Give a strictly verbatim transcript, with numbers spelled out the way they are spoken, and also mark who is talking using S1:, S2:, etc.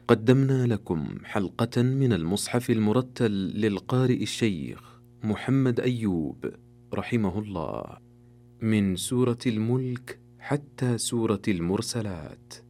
S1: قدمنا لكم حلقة من المصحف المرتل للقارئ الشيخ محمد أيوب رحمه الله، من سورة الملك حتى سورة المرسلات.